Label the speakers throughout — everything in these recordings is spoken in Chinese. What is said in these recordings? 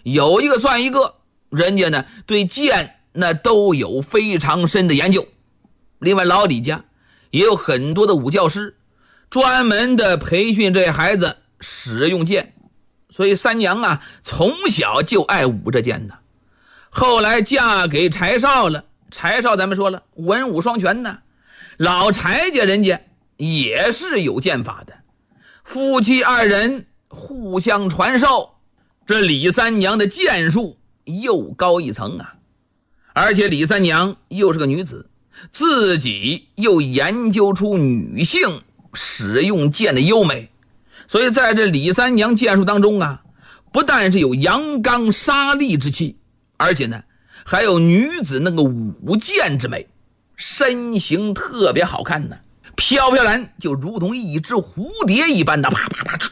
Speaker 1: 有一个算一个，人家呢对剑那都有非常深的研究。另外老李家也有很多的武教师，专门的培训这些孩子使用剑，所以三娘啊从小就爱舞这剑呢。后来嫁给柴少了，柴少咱们说了文武双全呢，老柴家人家也是有剑法的，夫妻二人互相传授，这李三娘的剑术又高一层啊。而且李三娘又是个女子，自己又研究出女性使用剑的优美，所以在这李三娘剑术当中啊，不但是有阳刚杀力之气，而且呢还有女子那个舞剑之美，身形特别好看呢，飘飘然就如同一只蝴蝶一般的啪啪啪，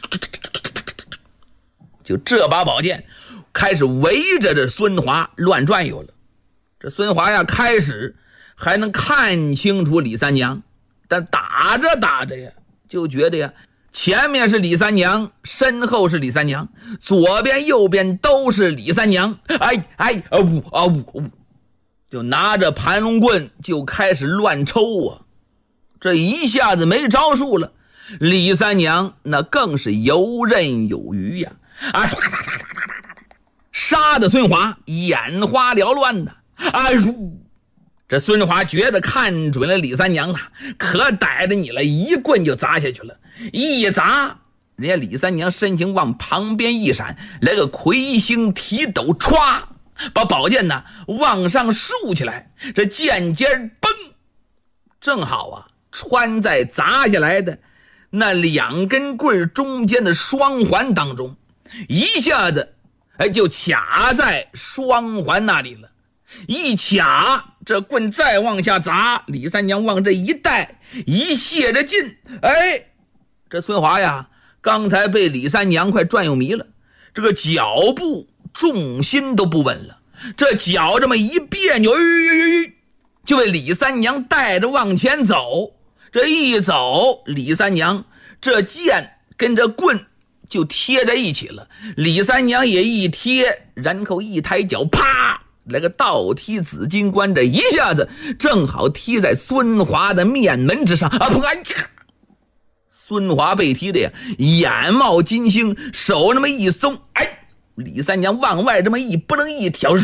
Speaker 1: 就这把宝剑开始围着这孙华乱转悠了。这孙华呀开始还能看清楚李三娘，但打着打着呀就觉得呀前面是李三娘，身后是李三娘，左边右边都是李三娘，就拿着盘龙棍就开始乱抽啊。这一下子没招数了，李三娘那更是游刃有余呀，杀的孙华眼花缭乱的。这孙华觉得看准了李三娘了，可逮着你了，一棍就砸下去了。一砸，人家李三娘身形往旁边一闪，来个魁星提斗，歘，把宝剑呢往上竖起来，这剑尖崩，正好啊穿在砸下来的那两根棍中间的双环当中，一下子就卡在双环那里了。一卡，这棍再往下砸，李三娘往这一带，一泄着劲，这孙华呀刚才被李三娘快转悠迷了，这个脚步重心都不稳了，这脚这么一别扭，就被李三娘带着往前走。这一走，李三娘这剑跟着棍就贴在一起了，李三娘也一贴，然后一抬脚，啪来个倒踢紫金冠，这一下子正好踢在孙华的面门之上啊！孙华被踢的呀眼冒金星，手那么一松，李三娘往外这么一不楞一挑，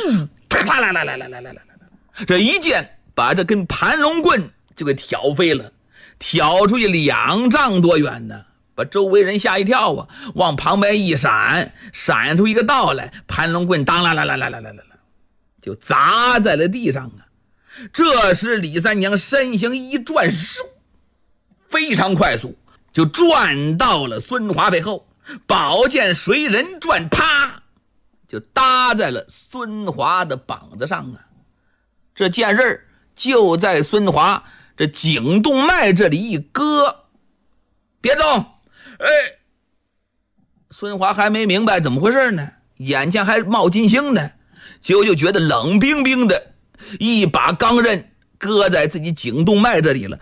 Speaker 1: 这一剑把这根盘龙棍就给挑飞了，挑出去2丈多远呢，把周围人吓一跳啊！往旁边一闪，闪出一个道来，盘龙棍当就砸在了地上啊！这时李三娘身形一转，非常快速，就转到了孙华背后，宝剑随人转，啪就搭在了孙华的膀子上啊！这剑刃就在孙华这颈动脉这里一割，别动！孙华还没明白怎么回事呢，眼前还冒金星呢，结果就觉得冷冰冰的一把钢刃搁在自己颈动脉这里了。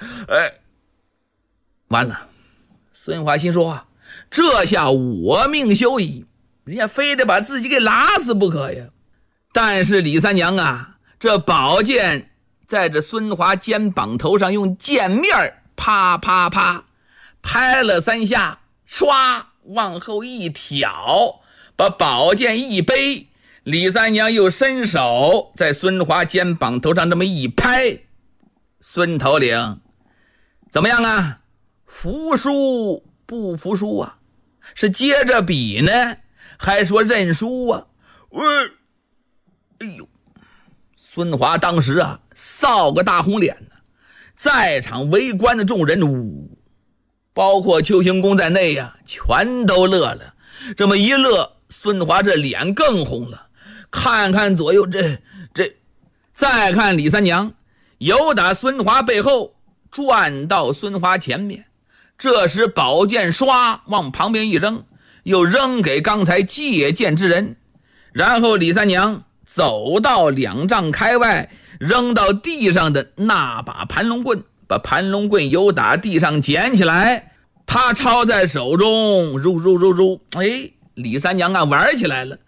Speaker 1: 完了，孙华心说这下我命休矣，人家非得把自己给拉死不可呀。但是李三娘啊，这宝剑在这孙华肩膀头上用剑面啪啪啪拍了3下，唰往后一挑，把宝剑一背，李三娘又伸手在孙华肩膀头上这么一拍，孙头领怎么样啊？服输不服输啊？是接着比呢，还说认输啊？孙华当时啊臊个大红脸呢，在场围观的众人包括邱行公在内呀，全都乐了。这么一乐，孙华这脸更红了，看看左右，再看李三娘，由打孙华背后转到孙华前面，这时宝剑唰往旁边一扔，又扔给刚才借剑之人，然后李三娘走到2丈开外，扔到地上的那把盘龙棍，把盘龙棍由打地上捡起来，他抄在手中，李三娘啊玩起来了，